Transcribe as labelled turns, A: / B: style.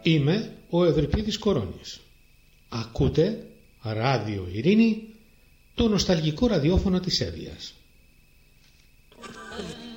A: Είμαι ο Ευρυπίδης Κορώνης. Ακούτε Ράδιο Ειρήνη, το νοσταλγικό ραδιόφωνο της Εύβοιας.